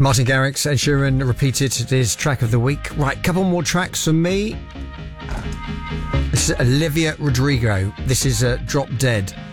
Martin Garrix, Ed Sheeran repeated his track of the week. Right, couple more tracks from me. This is Olivia Rodrigo. This is Drop Dead.